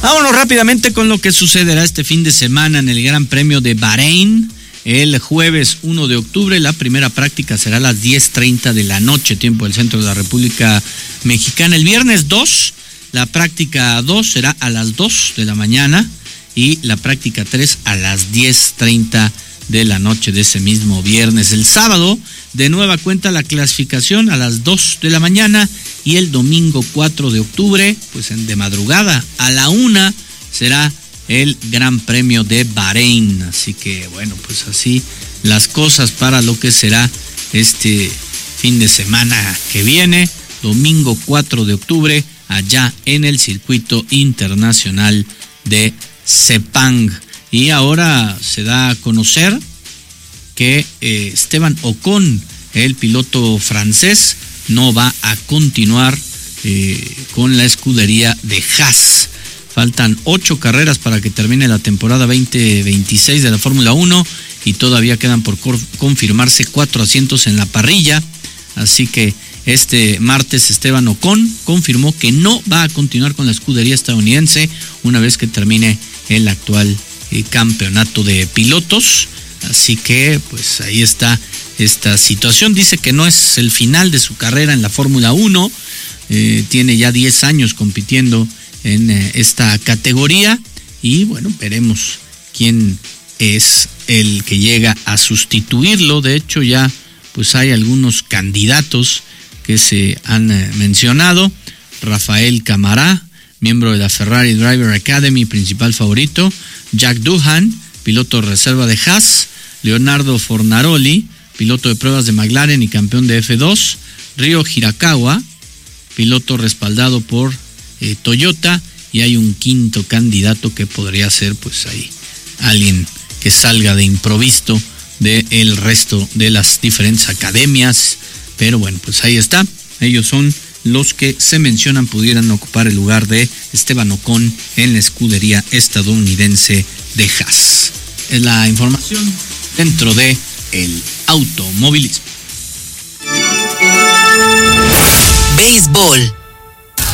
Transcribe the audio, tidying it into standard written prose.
Vámonos rápidamente con lo que sucederá este fin de semana en el Gran Premio de Bahrein. El jueves 1 de octubre, la primera práctica será a las 10:30 de la noche, tiempo del centro de la República Mexicana. El viernes 2, la práctica 2 será a las 2 de la mañana y la práctica 3 a las 10:30 de la noche de ese mismo viernes. El sábado, de nueva cuenta, la clasificación a las 2 de la mañana y el domingo 4 de octubre, pues de madrugada a la 1 será el Gran Premio de Bahrein. Así que bueno, pues así las cosas para lo que será este fin de semana que viene, domingo 4 de octubre, allá en el circuito internacional de Sepang. Y ahora se da a conocer que Esteban Ocon, el piloto francés, no va a continuar con la escudería de Haas. Faltan 8 carreras para que termine la temporada 2026 de la Fórmula 1 y todavía quedan por confirmarse 4 asientos en la parrilla. Así que este martes Esteban Ocon confirmó que no va a continuar con la escudería estadounidense una vez que termine el actual campeonato de pilotos. Así que pues ahí está esta situación. Dice que no es el final de su carrera en la Fórmula 1. Tiene ya 10 años compitiendo en esta categoría y bueno, veremos quién es el que llega a sustituirlo. De hecho ya pues hay algunos candidatos que se han mencionado. Rafael Camará, miembro de la Ferrari Driver Academy, principal favorito. Jack Doohan, piloto reserva de Haas. Leonardo Fornaroli, piloto de pruebas de McLaren y campeón de F2. Ryo Hirakawa, piloto respaldado por Toyota, y hay un quinto candidato que podría ser pues ahí alguien que salga de improviso del resto de las diferentes academias, pero bueno, pues ahí está. Ellos son los que se mencionan pudieran ocupar el lugar de Esteban Ocon en la escudería estadounidense de Haas. Es la información dentro de el automovilismo. Béisbol.